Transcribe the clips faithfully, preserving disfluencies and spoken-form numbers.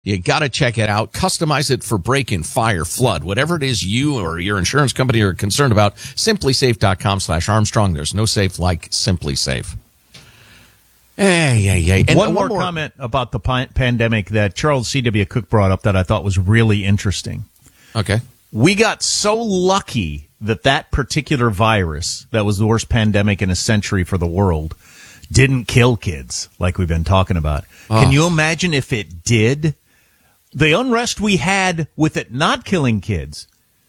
You got to check it out. Customize it for break-in, fire, flood, whatever it is you or your insurance company are concerned about. SimpliSafe.com slash Armstrong. There's no safe like SimpliSafe. Hey, yeah, yeah. And one, one more, more comment about the pa- pandemic that Charles C W. Cook brought up that I thought was really interesting. Okay. We got so lucky that that particular virus, that was the worst pandemic in a century for the world, didn't kill kids like we've been talking about. Oh. Can you imagine if it did? The unrest we had with it not killing kids.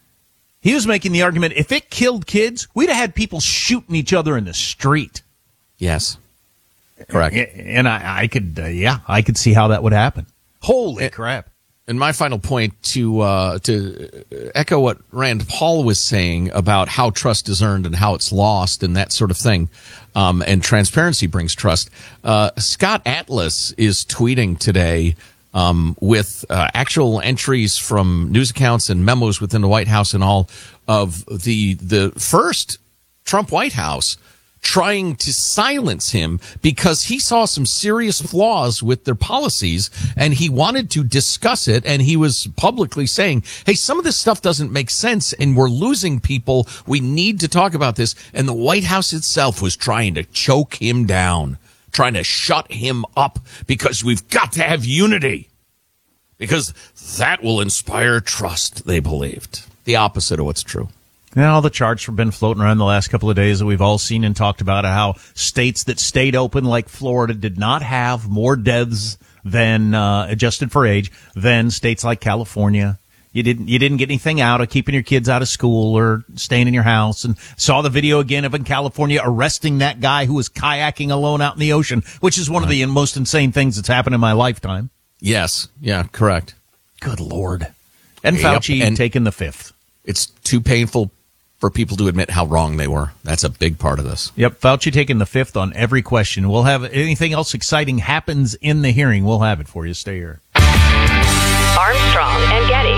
He was making the argument, if it killed kids, we'd have had people shooting each other in the street. Yes. Correct. And I, I could, uh, yeah, I could see how that would happen. Holy and, crap. And my final point to uh, to echo what Rand Paul was saying about how trust is earned and how it's lost and that sort of thing, um, and transparency brings trust. Uh, Scott Atlas is tweeting today um, with uh, actual entries from news accounts and memos within the White House and all of the the first Trump White House trying to silence him because he saw some serious flaws with their policies and he wanted to discuss it. And he was publicly saying, hey, some of this stuff doesn't make sense and we're losing people. We need to talk about this. And the White House itself was trying to choke him down, trying to shut him up because we've got to have unity because that will inspire trust, they believed. The opposite of what's true. Now, all the charts have been floating around the last couple of days that we've all seen and talked about how states that stayed open, like Florida, did not have more deaths than uh, adjusted for age than states like California. You didn't you didn't get anything out of keeping your kids out of school or staying in your house. And saw the video again of in California arresting that guy who was kayaking alone out in the ocean, which is one right. of the most insane things that's happened in my lifetime. Yes. Yeah, correct. Good Lord. And yep. Fauci and taking the fifth. It's too painful for people to admit how wrong they were. That's a big part of this. Yep, Fauci taking the fifth on every question. We'll have anything else exciting happens in the hearing. We'll have it for you. Stay here. Armstrong and Getty.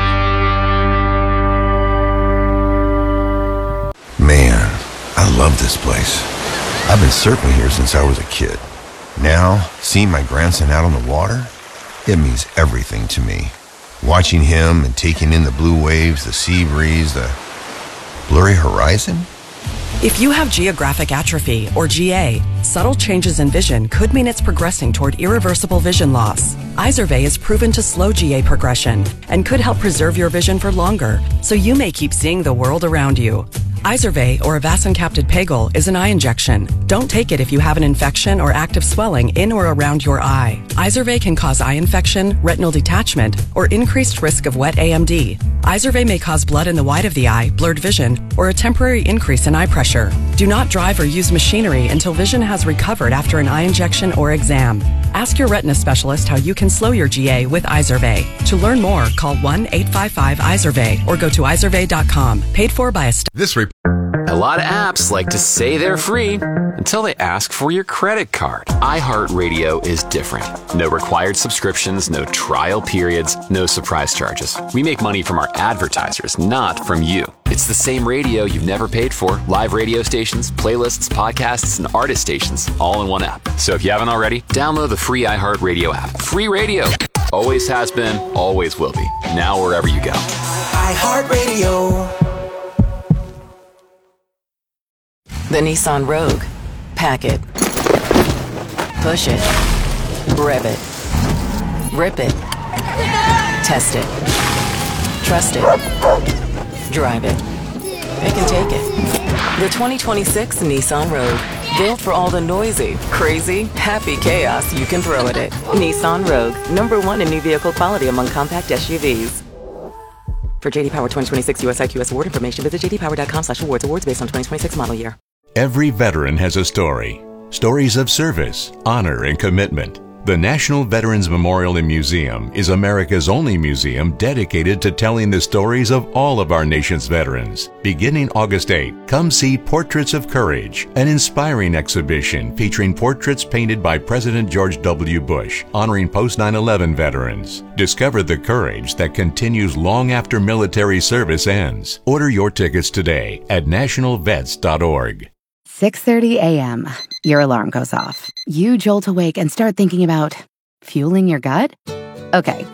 Man, I love this place. I've been surfing here since I was a kid. Now, seeing my grandson out on the water, it means everything to me. Watching him and taking in the blue waves, the sea breeze, the blurry horizon? If you have geographic atrophy, or G A, subtle changes in vision could mean it's progressing toward irreversible vision loss. Izervay is proven to slow G A progression and could help preserve your vision for longer, so you may keep seeing the world around you. Izervay, or avacincaptad pegol, is an eye injection. Don't take it if you have an infection or active swelling in or around your eye. Izervay can cause eye infection, retinal detachment, or increased risk of wet A M D. Izervay may cause blood in the white of the eye, blurred vision, or a temporary increase in eye pressure. Do not drive or use machinery until vision has recovered after an eye injection or exam. Ask your retina specialist how you can slow your G A with Izervay. To learn more, call one eight five five Izervay or go to izervay dot com. Paid for by a... St- this report. A lot of apps like to say they're free until they ask for your credit card. iHeartRadio is different. No required subscriptions, no trial periods, no surprise charges. We make money from our advertisers, not from you. It's the same radio you've never paid for. Live radio stations, playlists, podcasts, and artist stations, all in one app. So if you haven't already, download the free iHeartRadio app. Free radio. Always has been, always will be. Now wherever you go. iHeartRadio. The Nissan Rogue. Pack it. Push it. Rev it. Rip it. Test it. Trust it. Drive it. It can take it. The twenty twenty-six Nissan Rogue. Built for all the noisy, crazy, happy chaos you can throw at it. Nissan Rogue. Number one in new vehicle quality among compact S U Vs. For J D Power twenty twenty-six U S I Q S award information, visit j d power dot com slash awards. Awards based on twenty twenty-six model year. Every veteran has a story. Stories of service, honor, and commitment. The National Veterans Memorial and Museum is America's only museum dedicated to telling the stories of all of our nation's veterans. Beginning August eighth, come see Portraits of Courage, an inspiring exhibition featuring portraits painted by President George W. Bush, honoring post nine eleven veterans. Discover the courage that continues long after military service ends. Order your tickets today at national vets dot org. six thirty a.m. Your alarm goes off. You jolt awake and start thinking about fueling your gut? Okay,